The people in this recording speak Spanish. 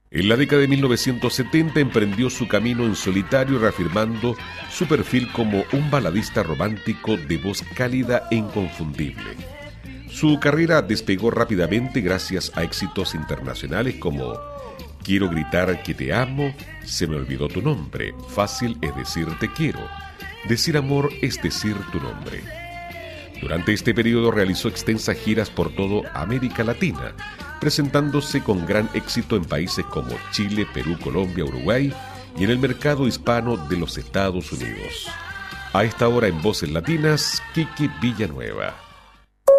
En la década de 1970 emprendió su camino en solitario, reafirmando su perfil como un baladista romántico de voz cálida e inconfundible. Su carrera despegó rápidamente gracias a éxitos internacionales como Quiero gritar que te amo, Se me olvidó tu nombre, Fácil es decir te quiero, Decir amor es decir tu nombre. Durante este periodo realizó extensas giras por toda América Latina, presentándose con gran éxito en países como Chile, Perú, Colombia, Uruguay y en el mercado hispano de los Estados Unidos. A esta hora en Voces Latinas, Kiki Villanueva.